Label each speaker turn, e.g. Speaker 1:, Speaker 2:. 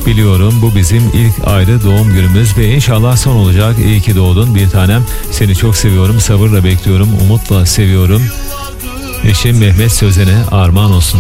Speaker 1: Biliyorum bu bizim ilk ayrı doğum günümüz ve inşallah son olacak. İyi ki doğdun bir tanem. Seni çok seviyorum, sabırla bekliyorum, umutla seviyorum. Eşim Mehmet Sözen'e armağan olsun.